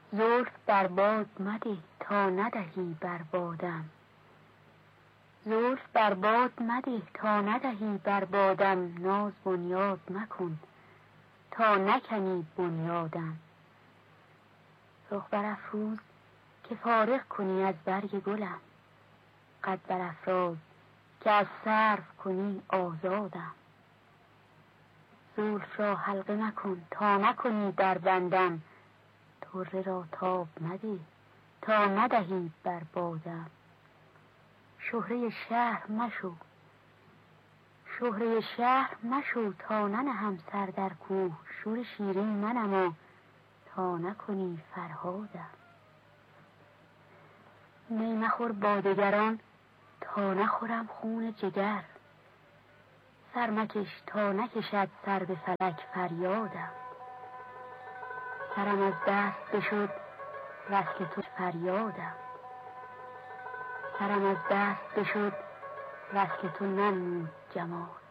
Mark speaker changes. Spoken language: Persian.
Speaker 1: زلف بر باد مده تا ندهی بر بادم، زلف بر باد مده تا ندهی بر بادم، ناز بنیاد مکن تا نکنی بنیادم. رخ برافروز که فارغ کنی از برگ گلم، قد برافراز که از سرو کنی آزادم. زلف را حلقه مکن تا نکنی در بندم، طره را تاب مده تا ندهی بر بادم. شهره شهر مشو تا ننهم سر در کوه، شور شیرین منما تا نکنی فرهادم. می مخور با دگران تا نخورم خون جگر، سر مکش تا نکشد سر به فلک فریادم. سرم از دست بشد رسل تو فریادم، سرم از دست بشد رسل تو ننمود جمال.